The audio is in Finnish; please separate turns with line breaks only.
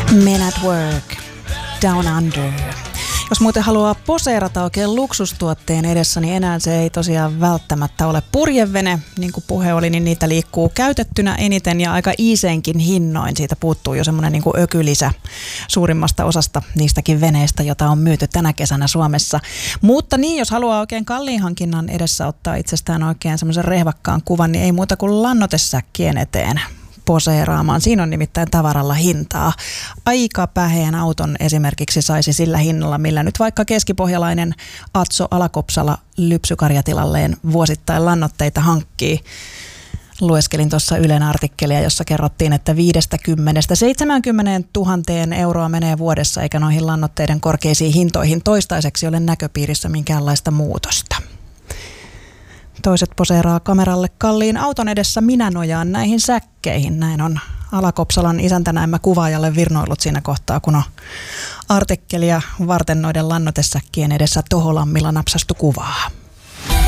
Men at Work, Down Under. Jos muuten haluaa poseerata oikein luksustuotteen edessä, niin enää se ei tosiaan välttämättä ole purjevene. Niin kuin puhe oli, niin niitä liikkuu käytettynä eniten ja aika iiseenkin hinnoin. Siitä puuttuu jo semmoinen niin kuin ökylisä suurimmasta osasta niistäkin veneistä, jota on myyty tänä kesänä Suomessa. Mutta niin, jos haluaa oikein kalliin hankinnan edessä ottaa itsestään oikein semmoisen rehvakkaan kuvan, niin ei muuta kuin lannoitesäkkien eteen poseeraamaan. Siinä on nimittäin tavaralla hintaa. Aika päheen auton esimerkiksi saisi sillä hinnalla, millä nyt vaikka keskipohjalainen Atso Alakopsala lypsykarjatilalleen vuosittain lannoitteita hankkii. Lueskelin tuossa Ylen artikkelia, jossa kerrottiin, että 50–70 000 euroa menee vuodessa, eikä noihin lannoitteiden korkeisiin hintoihin toistaiseksi ole näköpiirissä minkäänlaista muutosta. Toiset poseeraa kameralle kalliin auton edessä, minä nojaan näihin säkkeihin. Näin on Alakopsalan isäntänäemmä kuvaajalle virnoillut siinä kohtaa, kun on artikkelia varten noiden lannoitesäkkien edessä Toholammilla napsastu kuvaa.